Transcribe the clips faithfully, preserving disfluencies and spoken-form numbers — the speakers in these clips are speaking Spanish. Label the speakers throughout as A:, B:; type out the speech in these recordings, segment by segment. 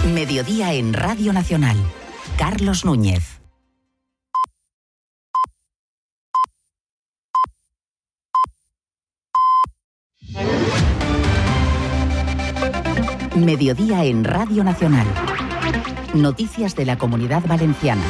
A: Mediodía en Radio Nacional. Carlos Núñez. Mediodía en Radio Nacional. Noticias de la Comunidad Valenciana.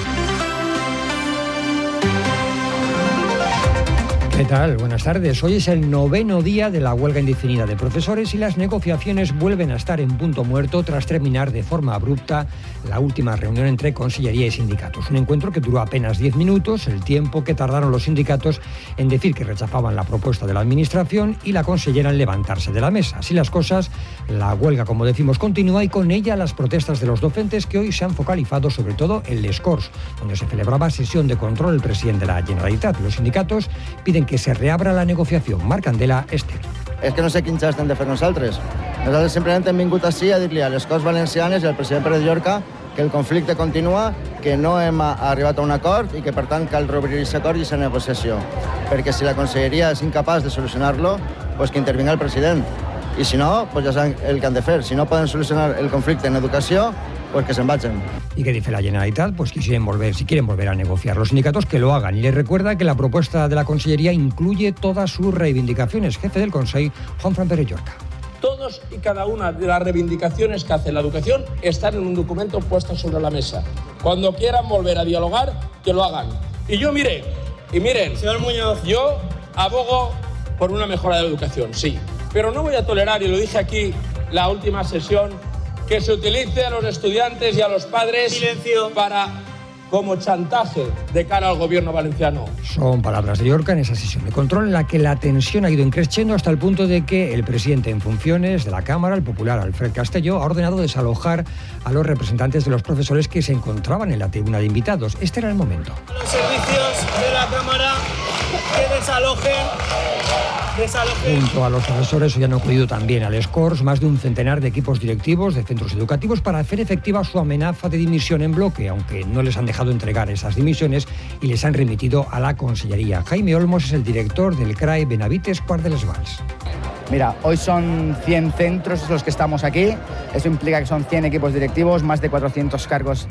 B: ¿Qué tal? Buenas tardes. Hoy es el noveno día de la huelga indefinida de profesores y las negociaciones vuelven a estar en punto muerto tras terminar de forma abrupta la última reunión entre Consellería y sindicatos. Un encuentro que duró apenas diez minutos, el tiempo que tardaron los sindicatos en decir que rechazaban la propuesta de la Administración y la consellera en levantarse de la mesa. Así las cosas, la huelga, como decimos, continúa y con ella las protestas de los docentes que hoy se han focalizado sobre todo en Les Corts, donde se celebraba sesión de control el presidente de la Generalitat. Los sindicatos piden que se reabra la negociación. Marc Candela, Esther.
C: És que no sé quin gest hem de fer nosaltres. Nosaltres simplement hem vingut així a dir-li a les Corts Valencianes i al president Pere de Llorca que el conflicte continua, que no hem arribat a un acord i que, per tant, cal reobrir aquest acord i aquesta negociació. Perquè si la Conselleria és incapaç de solucionar-lo, pues que intervinga el president. I si no, pues ja saben el que han de fer. Si no poden solucionar el conflicte en educació, pues que se vayan.
B: ¿Y qué dice la Generalitat? Pues quisieran volver, si quieren volver a negociar los sindicatos, que lo hagan. Y les recuerda que la propuesta de la Consellería incluye todas sus reivindicaciones. Jefe del Consejo, Juanfran Pérez Llorca.
D: Todos y cada una de las reivindicaciones que hace la educación están en un documento puesto sobre la mesa. Cuando quieran volver a dialogar, que lo hagan. Y yo, mire, y miren, señor Muñoz, yo abogo por una mejora de la educación, sí. Pero no voy a tolerar, y lo dije aquí la última sesión, que se utilice a los estudiantes y a los padres Silencio. para como chantaje de cara al gobierno valenciano.
B: Son palabras de Llorca en esa sesión de control en la que la tensión ha ido increciendo hasta el punto de que el presidente en funciones de la Cámara, el popular Alfred Castelló, ha ordenado desalojar a los representantes de los profesores que se encontraban en la tribuna de invitados. Este era el momento.
E: Los servicios de la Cámara que desalojen
B: Junto a los profesores hoy han acudido también a Les Corts más de un centenar de equipos directivos de centros educativos para hacer efectiva su amenaza de dimisión en bloque, aunque no les han dejado entregar esas dimisiones y les han remitido a la Consellería. Jaime Olmos es el director del C R A E Benavites Quart de les Valls.
F: Mira, hoy son cien centros los que estamos aquí. Eso implica que son cien equipos directivos, más de cuatrocientos cargos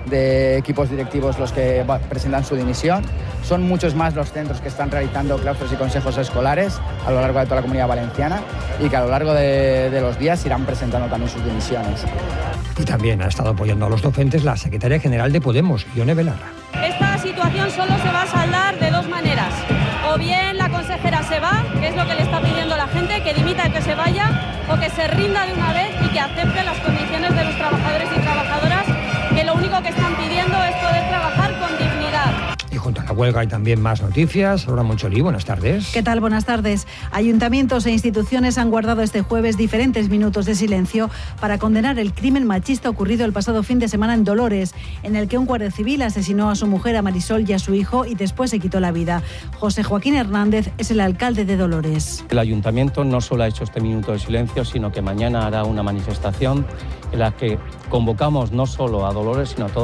F: de equipos directivos los que presentan su dimisión. Son muchos más los centros que están realizando claustros y consejos escolares a lo largo de toda la Comunidad Valenciana y que a lo largo de, de los días irán presentando también sus dimisiones.
B: Y también ha estado apoyando a los docentes la secretaria general de Podemos, Ione Belarra.
G: Esta situación solo se va a saldar de dos maneras. O bien la consejera se va, que es lo que le está pidiendo la gente, que dimita y que se vaya, o que se rinda de una vez y que acepte las condiciones de los trabajadores y trabajadoras, que lo único que están pidiendo es poder trabajar con dignidad.
B: Y junto a la huelga hay también más noticias. Laura Moncholi, buenas tardes.
H: ¿Qué tal? Buenas tardes. Ayuntamientos e instituciones han guardado este jueves diferentes minutos de silencio para condenar el crimen machista ocurrido el pasado fin de semana en Dolores, en el que un guardia civil asesinó a su mujer, a Marisol, y a su hijo y después se quitó la vida. José Joaquín Hernández es el alcalde de Dolores.
I: El ayuntamiento no solo ha hecho este minuto de silencio, sino que mañana hará una manifestación en la que convocamos no solo a Dolores, sino a toda